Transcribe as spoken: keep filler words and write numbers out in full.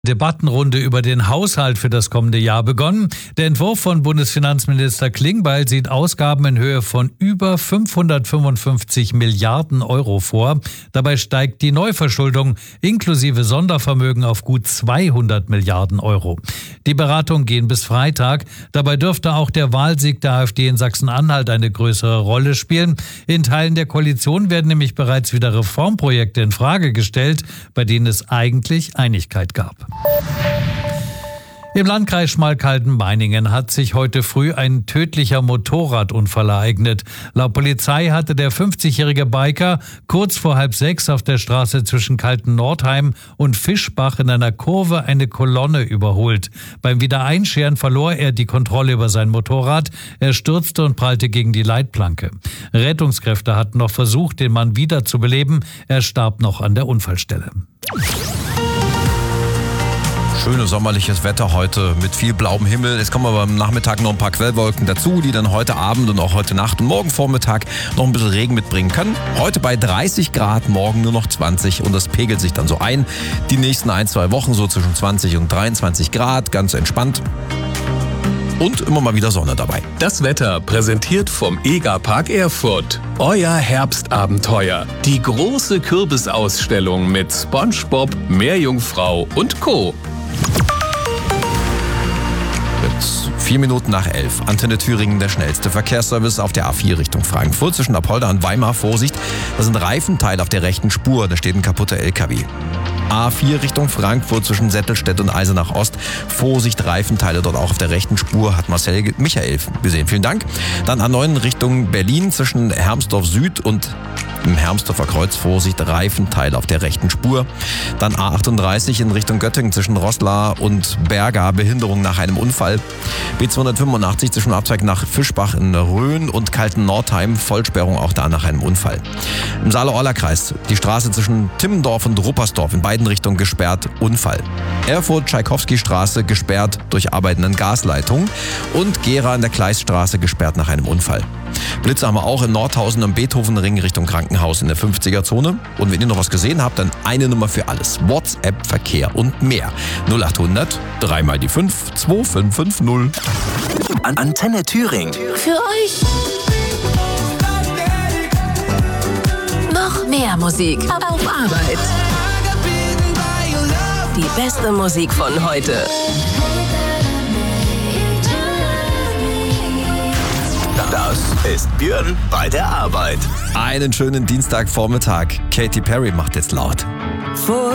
Debattenrunde über den Haushalt für das kommende Jahr begonnen. Der Entwurf von Bundesfinanzminister Klingbeil sieht Ausgaben in Höhe von über fünfhundertfünfundfünfzig Milliarden Euro vor. Dabei steigt die Neuverschuldung inklusive Sondervermögen auf gut zweihundert Milliarden Euro. Die Beratungen gehen bis Freitag. Dabei dürfte auch der Wahlsieg der AfD in Sachsen-Anhalt eine größere Rolle spielen. In Teilen der Koalition werden nämlich bereits wieder Reformprojekte in Frage gestellt, bei denen es eigentlich Einigkeit gab. Im Landkreis Schmalkalden-Meiningen hat sich heute früh ein tödlicher Motorradunfall ereignet. Laut Polizei hatte der fünfzigjährige Biker kurz vor halb sechs auf der Straße zwischen Kalten-Nordheim und Fischbach in einer Kurve eine Kolonne überholt. Beim Wiedereinscheren verlor er die Kontrolle über sein Motorrad. Er stürzte und prallte gegen die Leitplanke. Rettungskräfte hatten noch versucht, den Mann wiederzubeleben. Er starb noch an der Unfallstelle. Schönes sommerliches Wetter heute mit viel blauem Himmel. Es kommen aber am Nachmittag noch ein paar Quellwolken dazu, die dann heute Abend und auch heute Nacht und morgen Vormittag noch ein bisschen Regen mitbringen können. Heute bei dreißig Grad, morgen nur noch zwanzig und das pegelt sich dann so ein. Die nächsten ein, zwei Wochen so zwischen zwanzig und dreiundzwanzig Grad, ganz entspannt. Und immer mal wieder Sonne dabei. Das Wetter präsentiert vom Egerpark Erfurt. Euer Herbstabenteuer. Die große Kürbisausstellung mit SpongeBob, Meerjungfrau und Co. Jetzt vier Minuten nach elf. Antenne Thüringen, der schnellste Verkehrsservice auf der A vier Richtung Frankfurt. Zwischen Apolda und Weimar, Vorsicht. Da sind Reifenteile auf der rechten Spur. Da steht ein kaputter L K W. A vier Richtung Frankfurt zwischen Settelstedt und Eisenach Ost. Vorsicht, Reifenteile dort auch auf der rechten Spur, hat Marcel Michael gesehen. Vielen Dank. Dann A neun Richtung Berlin zwischen Hermsdorf Süd und im Hermsdorfer Kreuz. Vorsicht, Reifenteile auf der rechten Spur. Dann A achtunddreißig in Richtung Göttingen zwischen Roßla und Berga. Behinderung nach einem Unfall. B zweihundertfünfundachtzig zwischen Abzweig nach Fischbach in Rhön und Kalten-Nordheim. Vollsperrung auch da nach einem Unfall. Im Saale-Orla-Kreis die Straße zwischen Timmendorf und Ruppersdorf in beiden Richtung gesperrt, Unfall. Erfurt-Tschaikowski-Straße gesperrt durch arbeitenden Gasleitungen und Gera in der Kleiststraße gesperrt nach einem Unfall. Blitze haben wir auch in Nordhausen am Beethovenring Richtung Krankenhaus in der fünfziger-Zone. Und wenn ihr noch was gesehen habt, dann eine Nummer für alles. WhatsApp, Verkehr und mehr. null achthundert, drei mal die fünf, zwei fünf fünf null. An Antenne Thüringen. Für euch. Noch mehr Musik auf Arbeit. Die beste Musik von heute. Das ist Björn bei der Arbeit. Einen schönen Dienstagvormittag. Katy Perry macht jetzt laut.